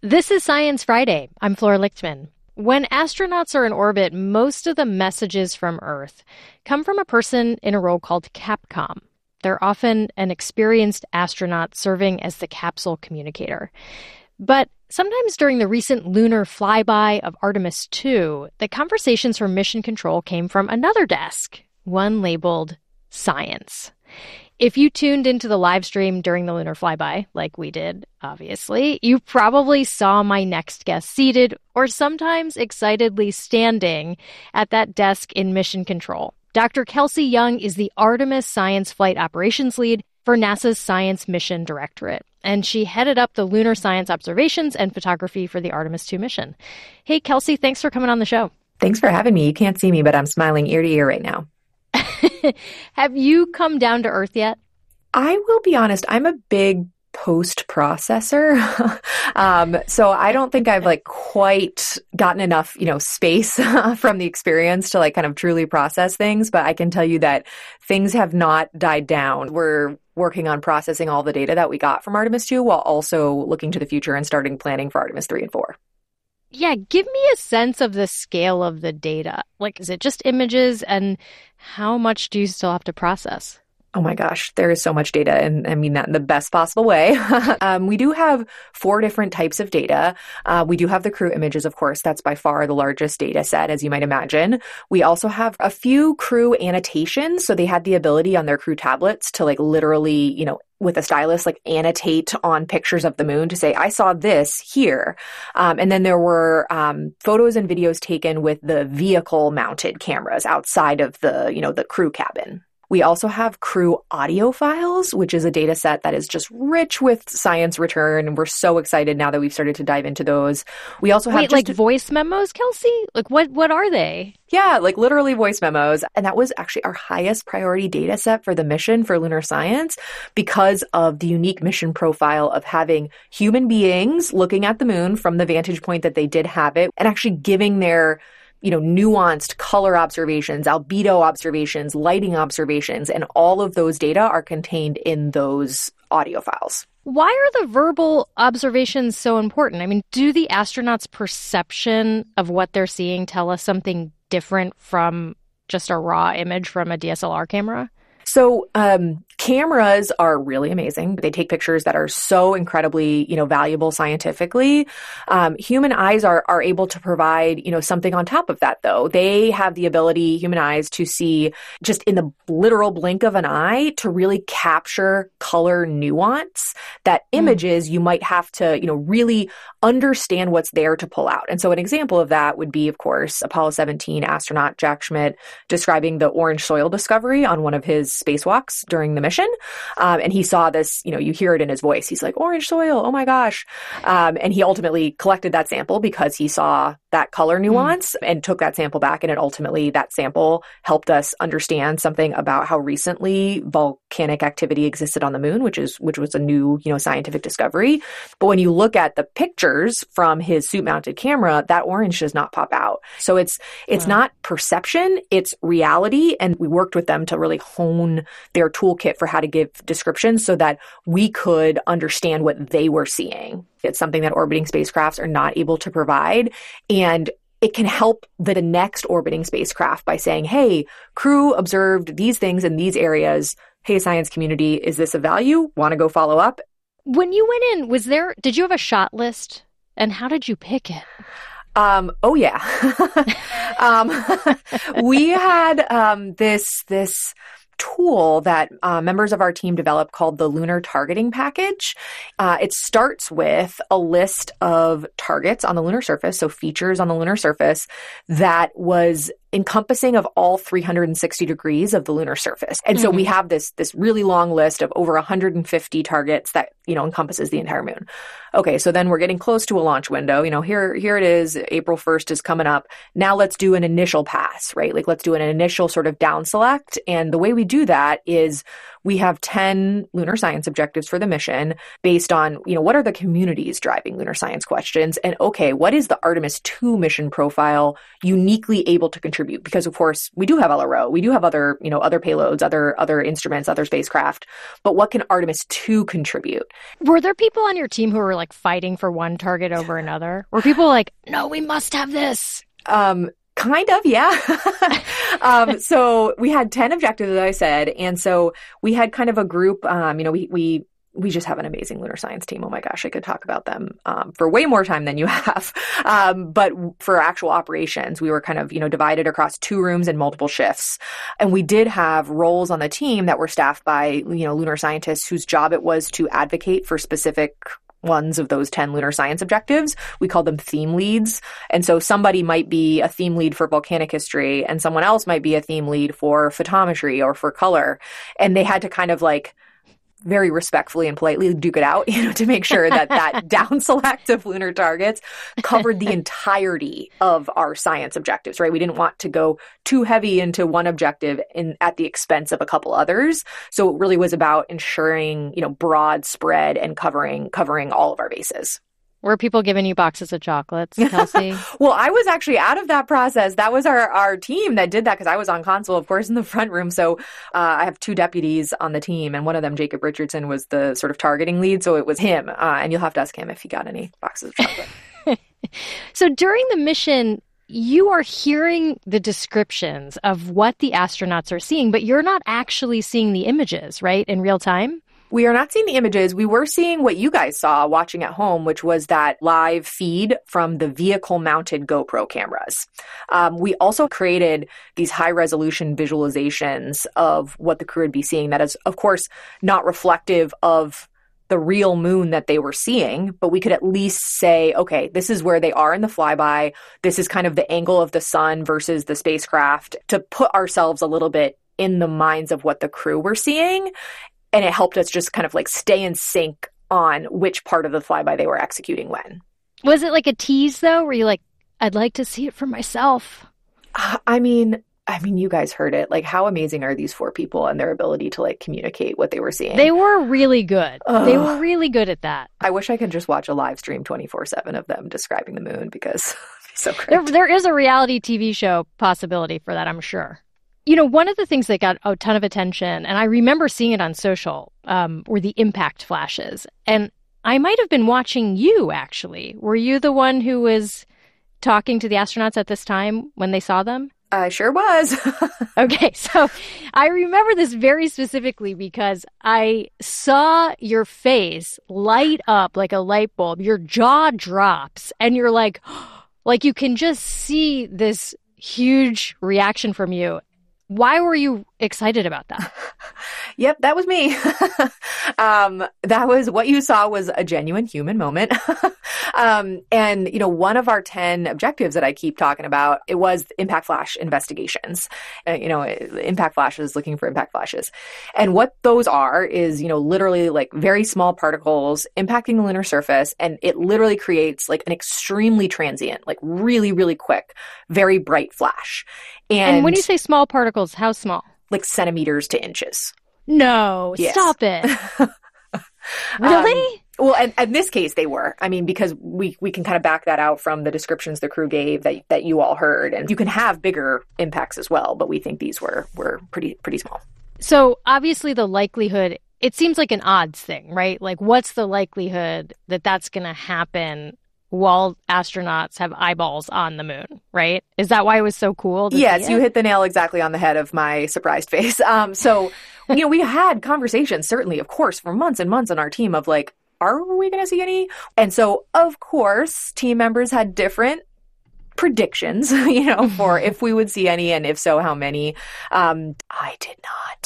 This is Science Friday. I'm Flora Lichtman. When astronauts are in orbit, most of the messages from Earth come from a person in a role called Capcom. They're often an experienced astronaut serving as the capsule communicator. But sometimes during the recent lunar flyby of Artemis II, the conversations from Mission Control came from another desk, one labeled Science. If you tuned into the live stream during the lunar flyby, like we did, obviously, you probably saw my next guest seated or sometimes excitedly standing at that desk in Mission Control. Dr. Kelsey Young is the Artemis Science Flight Operations Lead for NASA's Science Mission Directorate, and she headed up the lunar science observations and photography for the Artemis II mission. Hey, Kelsey, thanks for coming on the show. Thanks for having me. You can't see me, but I'm smiling ear to ear right now. Have you come down to Earth yet? I will be honest, I'm a big post-processor. So I don't think I've quite gotten enough, space from the experience to kind of truly process things. But I can tell you that things have not died down. We're working on processing all the data that we got from Artemis II while also looking to the future and starting planning for Artemis 3 and 4. Yeah, give me a sense of the scale of the data. Is it just images, and how much do you still have to process? Oh my gosh, there is so much data, and I mean that in the best possible way. We do have 4 different types of data. We do have the crew images, of course. That's by far the largest data set, as you might imagine. We also have a few crew annotations. So they had the ability on their crew tablets to literally, with a stylus, annotate on pictures of the moon to say, I saw this here. And then there were photos and videos taken with the vehicle mounted cameras outside of the crew cabin. We also have crew audio files, which is a data set that is just rich with science return. And we're so excited now that we've started to dive into those. We also have voice memos, Kelsey? What are they? Yeah, literally voice memos. And that was actually our highest priority data set for the mission for lunar science because of the unique mission profile of having human beings looking at the moon from the vantage point that they did have it and actually giving their nuanced color observations, albedo observations, lighting observations, and all of those data are contained in those audio files. Why are the verbal observations so important? I mean, do the astronauts' perception of what they're seeing tell us something different from just a raw image from a DSLR camera? So cameras are really amazing. They take pictures that are so incredibly, valuable scientifically. Human eyes are able to provide, something on top of that, though. They have the ability, human eyes, to see just in the literal blink of an eye to really capture color nuance that images you might have to, really understand what's there to pull out. And so an example of that would be, of course, Apollo 17 astronaut Jack Schmitt describing the orange soil discovery on one of his spacewalks during the mission. And he saw this, you hear it in his voice. He's like, orange soil, oh my gosh. And he ultimately collected that sample because he saw that color nuance and took that sample back. And ultimately that sample helped us understand something about how recently volcanic activity existed on the moon, which was a new, scientific discovery. But when you look at the pictures from his suit mounted camera, that orange does not pop out. So it's not perception, it's reality. And we worked with them to really hone their toolkit for how to give descriptions so that we could understand what they were seeing. It's something that orbiting spacecrafts are not able to provide. And it can help the next orbiting spacecraft by saying, hey, crew observed these things in these areas. Hey, science community, is this a value? Want to go follow up? When you went in, did you have a shot list? And how did you pick it? Oh yeah. We had this tool that members of our team developed called the Lunar Targeting Package. It starts with a list of targets on the lunar surface, so features on the lunar surface that was encompassing of all 360 degrees of the lunar surface. And so we have this really long list of over 150 targets that, encompasses the entire moon. Okay, so then we're getting close to a launch window. Here it is. April 1st is coming up. Now let's do an initial pass, right? Let's do an initial sort of down select. And the way we do that is we have 10 lunar science objectives for the mission based on, what are the communities driving lunar science questions? And okay, what is the Artemis 2 mission profile uniquely able to contribute? Because of course, we do have LRO, we do have other, other payloads, other instruments, other spacecraft, but what can Artemis 2 contribute? Were there people on your team who were like fighting for one target over another? Were people like, no, we must have this? Kind of, yeah. So we had 10 objectives, as I said. And so we had kind of a group, we just have an amazing lunar science team. Oh my gosh, I could talk about them for way more time than you have. But for actual operations, we were kind of, divided across 2 rooms and multiple shifts. And we did have roles on the team that were staffed by, lunar scientists whose job it was to advocate for specific ones of those 10 lunar science objectives. We call them theme leads. And so somebody might be a theme lead for volcanic history and someone else might be a theme lead for photometry or for color. And they had to kind of like very respectfully and politely duke it out, to make sure that that down select of lunar targets covered the entirety of our science objectives, right? We didn't want to go too heavy into one objective at the expense of a couple others. So it really was about ensuring, broad spread and covering all of our bases. Were people giving you boxes of chocolates, Kelsey? Well, I was actually out of that process. That was our team that did that because I was on console, of course, in the front room. So I have 2 deputies on the team, and one of them, Jacob Richardson, was the sort of targeting lead. So it was him. And you'll have to ask him if he got any boxes of chocolate. So during the mission, you are hearing the descriptions of what the astronauts are seeing, but you're not actually seeing the images, right, in real time? We are not seeing the images. We were seeing what you guys saw watching at home, which was that live feed from the vehicle-mounted GoPro cameras. We also created these high-resolution visualizations of what the crew would be seeing. That is, of course, not reflective of the real moon that they were seeing, but we could at least say, okay, this is where they are in the flyby. This is kind of the angle of the sun versus the spacecraft, to put ourselves a little bit in the minds of what the crew were seeing. And it helped us just kind of like stay in sync on which part of the flyby they were executing when. Was it like a tease, though? Were you like, I'd like to see it for myself? I mean, you guys heard it. Like, how amazing are these 4 people and their ability to like communicate what they were seeing? They were really good. They were really good at that. I wish I could just watch a live stream 24/7 of them describing the moon because it's so great. There is a reality TV show possibility for that, I'm sure. One of the things that got a ton of attention, and I remember seeing it on social, were the impact flashes. And I might have been watching you, actually. Were you the one who was talking to the astronauts at this time when they saw them? I sure was. Okay, so I remember this very specifically because I saw your face light up like a light bulb. Your jaw drops, and you're like you can just see this huge reaction from you. Why were you excited about that? Yep, that was me. That was what you saw was a genuine human moment. And, one of our 10 objectives that I keep talking about, it was impact flash investigations. Impact flashes, looking for impact flashes. And what those are is, literally like very small particles impacting the lunar surface. And it literally creates like an extremely transient, like really, really quick, very bright flash. And when you say small particles, how small? Like centimeters to inches. No, yes. Stop it. Really? Well, and in this case, they were. I mean, because we can kind of back that out from the descriptions the crew gave that you all heard. And you can have bigger impacts as well, but we think these were pretty small. So obviously the likelihood, it seems like an odds thing, right? Like what's the likelihood that that's going to happen while astronauts have eyeballs on the moon, right? Is that why it was so cool? Yes, you hit the nail exactly on the head of my surprised face. So, we had conversations, certainly, of course, for months and months on our team of like, are we going to see any? And so, of course, team members had different predictions, for if we would see any, and if so, how many. I did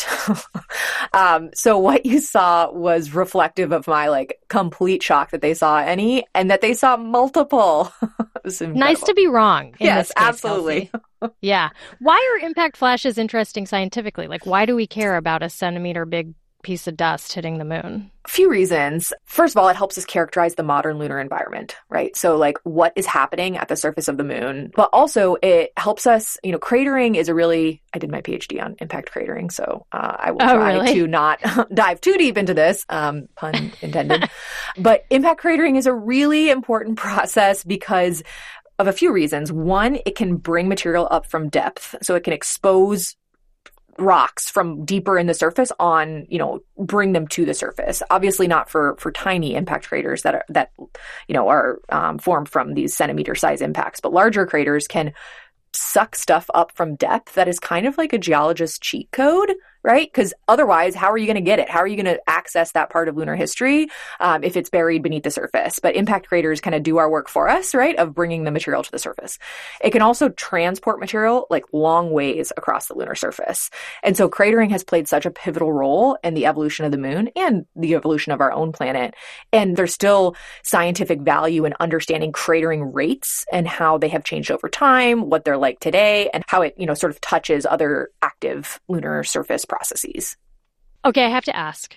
not. So what you saw was reflective of my like complete shock that they saw any and that they saw multiple. It was nice to be wrong. Yes, absolutely. Yeah. Why are impact flashes interesting scientifically? Like, why do we care about a centimeter big piece of dust hitting the moon? A few reasons. First of all, it helps us characterize the modern lunar environment, right? So like what is happening at the surface of the moon, but also it helps us, cratering is I did my PhD on impact cratering, so I will try to not dive too deep into this, pun intended. But impact cratering is a really important process because of a few reasons. One, it can bring material up from depth, so it can expose rocks from deeper in the surface bring them to the surface. Obviously not for tiny impact craters that are formed from these centimeter size impacts, but larger craters can suck stuff up from depth that is kind of like a geologist's cheat code, right? Because otherwise, how are you going to get it? How are you going to access that part of lunar history if it's buried beneath the surface? But impact craters kind of do our work for us, right, of bringing the material to the surface. It can also transport material like long ways across the lunar surface. And so cratering has played such a pivotal role in the evolution of the moon and the evolution of our own planet. And there's still scientific value in understanding cratering rates and how they have changed over time, what they're like today, and how it, sort of touches other active lunar surface processes. Okay, I have to ask,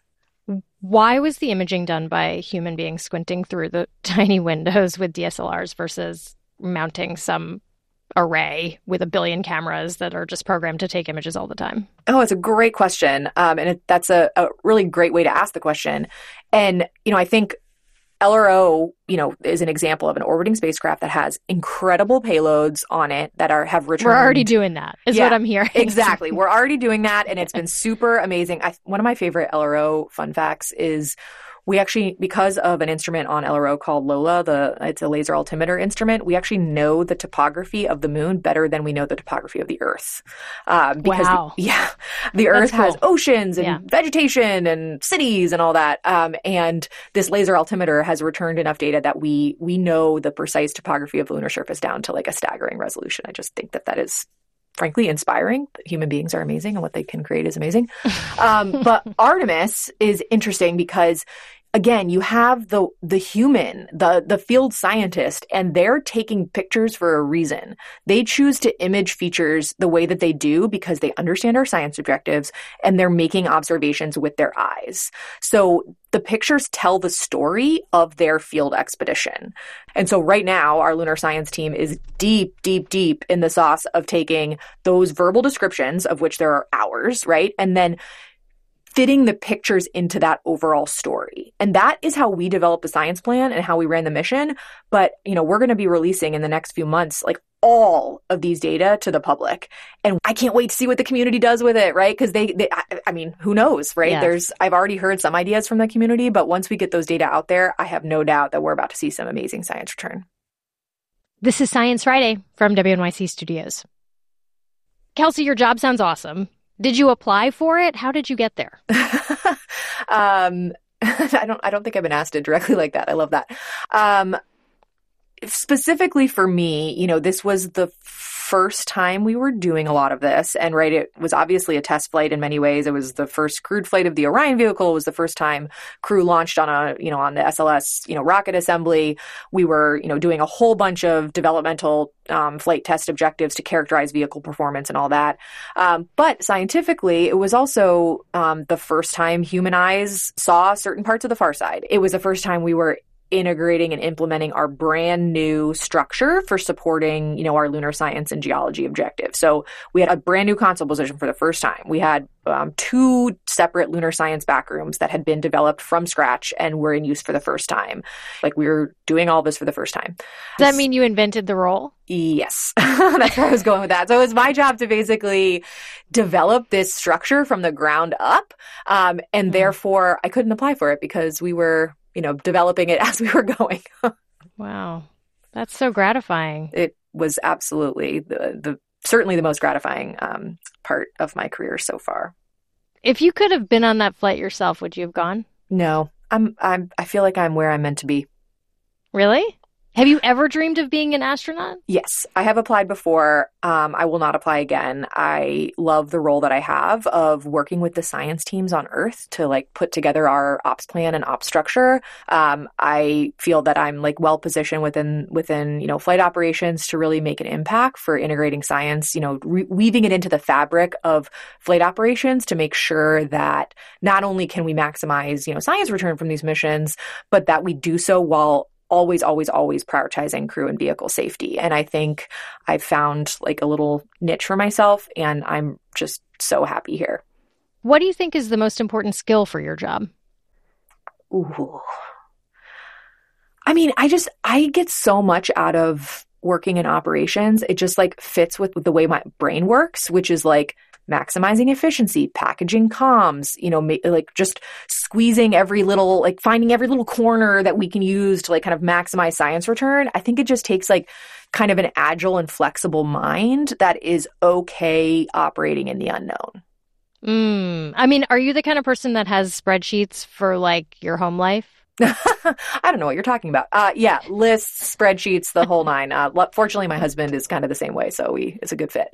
why was the imaging done by human beings squinting through the tiny windows with DSLRs versus mounting some array with a billion cameras that are just programmed to take images all the time? Oh, it's a great question. That's a really great way to ask the question. And, I think LRO, is an example of an orbiting spacecraft that has incredible payloads on it that have returned. We're already doing that, is what I'm hearing. Exactly. We're already doing that, and it's been super amazing. One of my favorite LRO fun facts is we actually, because of an instrument on LRO called LOLA, it's a laser altimeter instrument, we actually know the topography of the moon better than we know the topography of the Earth. Wow. The Earth has oceans and vegetation and cities and all that. And this laser altimeter has returned enough data that we know the precise topography of the lunar surface down to like a staggering resolution. I just think that is frankly inspiring. Human beings are amazing and what they can create is amazing. But Artemis is interesting because, again, you have the human, the field scientist, and they're taking pictures for a reason. They choose to image features the way that they do because they understand our science objectives and they're making observations with their eyes. So the pictures tell the story of their field expedition. And so right now, our lunar science team is deep, deep, deep in the sauce of taking those verbal descriptions, of which there are hours, right? And then fitting the pictures into that overall story. And that is how we developed the science plan and how we ran the mission. But, we're going to be releasing in the next few months, like all of these data to the public. And I can't wait to see what the community does with it, right? Because who knows, right? Yes. I've already heard some ideas from the community, but once we get those data out there, I have no doubt that we're about to see some amazing science return. This is Science Friday from WNYC Studios. Kelsey, your job sounds awesome. Did you apply for it? How did you get there? I don't think I've been asked it directly like that. I love that. Specifically for me, this was the first time we were doing a lot of this. And right, it was obviously a test flight in many ways. It was the first crewed flight of the Orion vehicle. It was the first time crew launched on on the SLS, rocket assembly. We were, doing a whole bunch of developmental flight test objectives to characterize vehicle performance and all that. But scientifically, it was also the first time human eyes saw certain parts of the far side. It was the first time we were integrating and implementing our brand new structure for supporting, our lunar science and geology objectives. So we had a brand new console position for the first time. We had 2 separate lunar science backrooms that had been developed from scratch and were in use for the first time. Like we were doing all this for the first time. Does that mean you invented the role? Yes. That's where I was going with that. So it was my job to basically develop this structure from the ground up. And therefore I couldn't apply for it because we were developing it as we were going. Wow. That's so gratifying. It was absolutely certainly the most gratifying part of my career so far. If you could have been on that flight yourself, would you have gone? No. I feel like I'm where I'm meant to be. Really? Have you ever dreamed of being an astronaut? Yes, I have applied before. I will not apply again. I love the role that I have of working with the science teams on Earth to like put together our ops plan and ops structure. I feel that I'm like well positioned within flight operations to really make an impact for integrating science, weaving it into the fabric of flight operations to make sure that not only can we maximize, science return from these missions, but that we do so while always prioritizing crew and vehicle safety. And I think I've found like a little niche for myself, and I'm just so happy here. What do you think is the most important skill for your job? Ooh. I mean, I get so much out of working in operations. It just like fits with the way my brain works, which is like maximizing efficiency, packaging comms, like just squeezing every little, like finding every little corner that we can use to like kind of maximize science return. I think it just takes like kind of an agile and flexible mind that is okay operating in the unknown. I mean, are you the kind of person that has spreadsheets for like your home life? I don't know what you're talking about. Yeah, lists, spreadsheets, the whole nine. Fortunately, my husband is kind of the same way, so it's a good fit.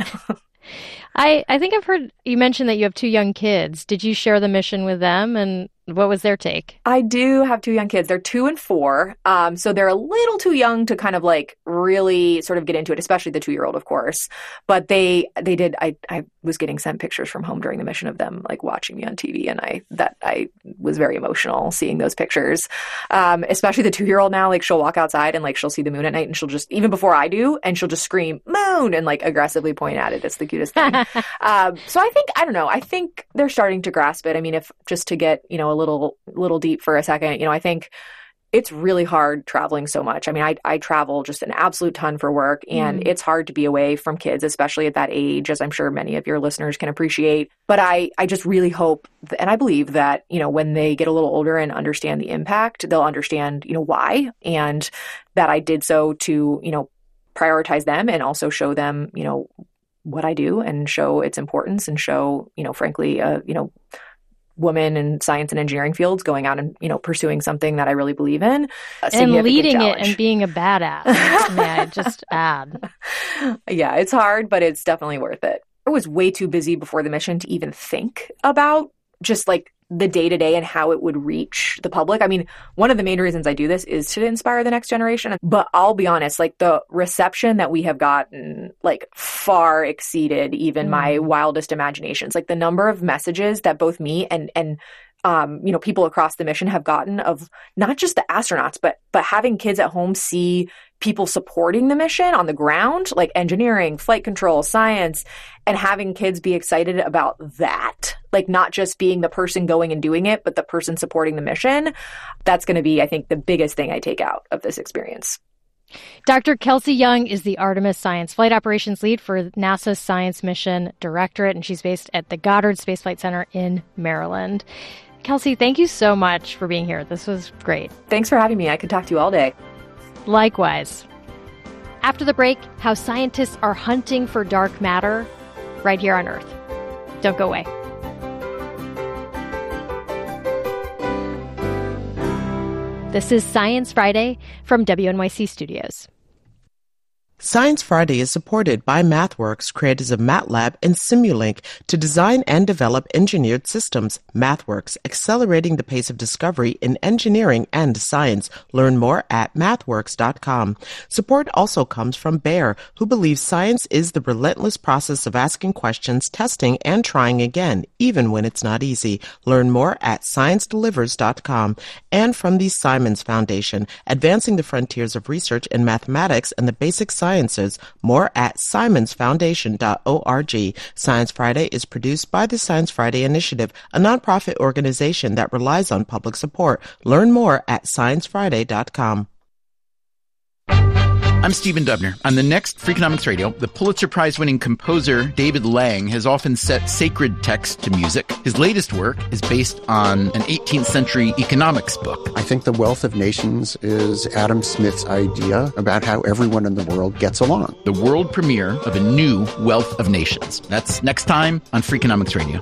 I think I've heard you mention that you have 2 young kids. Did you share the mission with them, and what was their take? I do have 2 young kids. They're 2 and 4. So they're a little too young to kind of like really sort of get into it, especially the 2-year-old, of course. But they did. I was getting sent pictures from home during the mission of them like watching me on TV, and I was very emotional seeing those pictures. Especially the 2-year-old now, like she'll walk outside and like she'll see the moon at night, and she'll just, even before I do, and she'll just scream moon and like aggressively point at it. It's the cutest thing. So I think they're starting to grasp it. I mean, if just to get, a little deep for a second, I think it's really hard traveling so much. I mean, I travel just an absolute ton for work, and it's hard to be away from kids, especially at that age, as I'm sure many of your listeners can appreciate. But I just really hope, and I believe that, when they get a little older and understand the impact, they'll understand, why, and that I did so to, prioritize them and also show them, what I do and show its importance and show, frankly, woman in science and engineering fields going out and, pursuing something that I really believe in. And leading challenge. It and being a badass. May I just add? Yeah, it's hard, but it's definitely worth it. I was way too busy before the mission to even think about just like the day-to-day and how it would reach the public. I mean, one of the main reasons I do this is to inspire the next generation. But I'll be honest, like the reception that we have gotten like far exceeded even my wildest imaginations. Like the number of messages that both me and people across the mission have gotten of not just the astronauts, but having kids at home see people supporting the mission on the ground, like engineering, flight control, science, and having kids be excited about that. Like not just being the person going and doing it, but the person supporting the mission. That's going to be, I think, the biggest thing I take out of this experience. Dr. Kelsey Young is the Artemis Science Flight Operations Lead for NASA's Science Mission Directorate, and she's based at the Goddard Space Flight Center in Maryland. Kelsey, thank you so much for being here. This was great. Thanks for having me. I could talk to you all day. Likewise. After the break, how scientists are hunting for dark matter right here on Earth. Don't go away. This is Science Friday from WNYC Studios. Science Friday is supported by MathWorks, creators of MATLAB and Simulink, to design and develop engineered systems. MathWorks, accelerating the pace of discovery in engineering and science. Learn more at mathworks.com. Support also comes from Bayer, who believes science is the relentless process of asking questions, testing, and trying again, even when it's not easy. Learn more at sciencedelivers.com. And from the Simons Foundation, advancing the frontiers of research in mathematics and the basic sciences. More at simonsfoundation.org. Science Friday is produced by the Science Friday Initiative, a nonprofit organization that relies on public support. Learn more at sciencefriday.com. I'm Stephen Dubner. On the next Freakonomics Radio, the Pulitzer Prize-winning composer David Lang has often set sacred text to music. His latest work is based on an 18th century economics book. I think The Wealth of Nations is Adam Smith's idea about how everyone in the world gets along. The world premiere of a new Wealth of Nations. That's next time on Freakonomics Radio.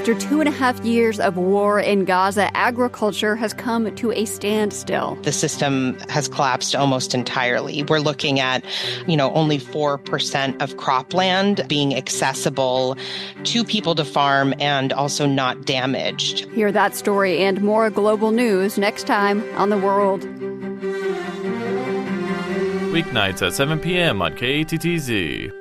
After 2.5 years of war in Gaza, agriculture has come to a standstill. The system has collapsed almost entirely. We're looking at, only 4% of cropland being accessible to people to farm and also not damaged. Hear that story and more global news next time on The World. Weeknights at 7 p.m. on KATTZ.